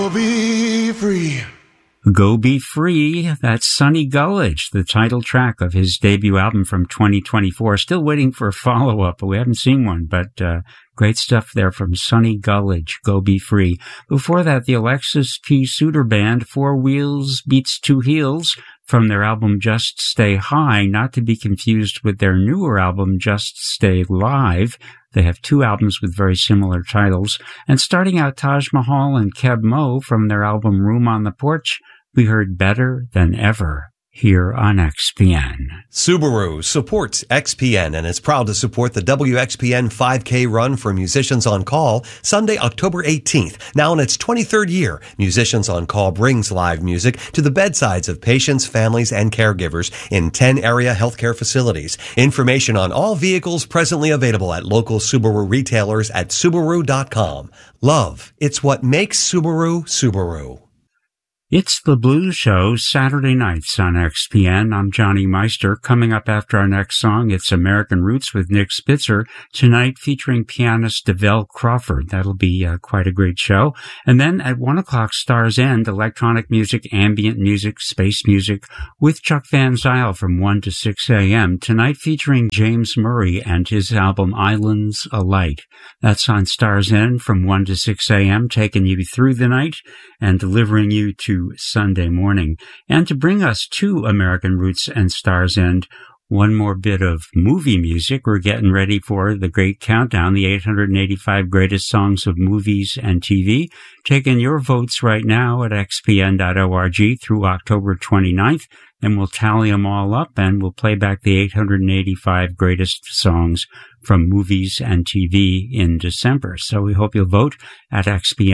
Be free. Go Be Free, that's Sonny Gullidge, the title track of his debut album from 2024. Still waiting for a follow-up. We haven't seen one, but great stuff there from Sonny Gullidge, Go Be Free. Before that, the Alexis P. Suter Band, Four Wheels Beats Two Heels, from their album Just Stay High, not to be confused with their newer album Just Stay Live. They have two albums with very similar titles. And starting out, Taj Mahal and Keb Mo from their album Room on the Porch, we heard Better Than Ever here on XPN. Subaru supports XPN and is proud to support the WXPN 5K run for Musicians on Call Sunday, October 18th. Now in its 23rd year, Musicians on Call brings live music to the bedsides of patients, families, and caregivers in 10 area healthcare facilities. Information on all vehicles presently available at local Subaru retailers at Subaru.com. Love, it's what makes Subaru, Subaru. It's The Blues Show, Saturday nights on XPN. I'm Johnny Meister. Coming up after our next song, it's American Roots with Nick Spitzer, tonight featuring pianist DeVell Crawford. That'll be quite a great show. And then at 1 o'clock, Star's End, electronic music, ambient music, space music, with Chuck Van Zyl from 1 to 6 a.m., tonight featuring James Murray and his album Islands Alight. That's on Star's End from 1 to 6 a.m., taking you through the night and delivering you to Sunday morning. And to bring us to American Roots and Star's End, one more bit of movie music. We're getting ready for the great countdown, the 885 greatest songs of movies and TV. Taking your votes right now at xpn.org through October 29th, and we'll tally them all up and we'll play back the 885 greatest songs from movies and TV in December. So we hope you'll vote at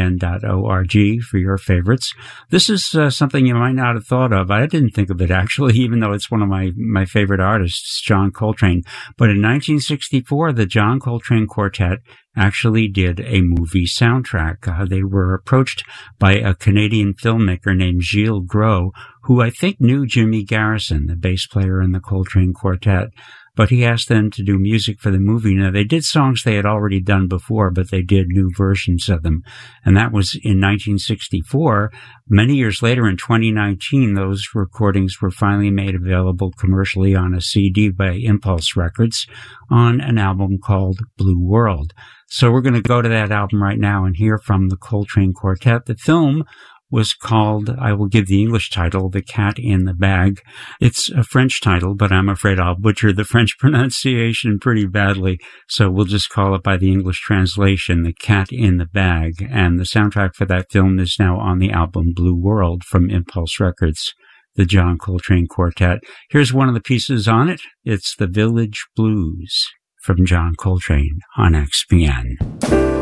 xpn.org for your favorites. This is something you might not have thought of. I didn't think of it, actually, even though it's one of my favorite artists, John Coltrane. But in 1964, the John Coltrane Quartet actually did a movie soundtrack. They were approached by a Canadian filmmaker named Gilles Gros, who I think knew Jimmy Garrison, the bass player in the Coltrane Quartet. But he asked them to do music for the movie. Now, they did songs they had already done before, but they did new versions of them. And that was in 1964. Many years later, in 2019, those recordings were finally made available commercially on a CD by Impulse Records on an album called Blue World. So we're going to go to that album right now and hear from the Coltrane Quartet. The film was called, I will give the English title, The Cat in the Bag. It's a French title, but I'm afraid I'll butcher the French pronunciation pretty badly, so we'll just call it by the English translation, The Cat in the Bag. And the soundtrack for that film is now on the album Blue World from Impulse Records, the John Coltrane Quartet. Here's one of the pieces on it. It's The Village Blues from John Coltrane on XPN.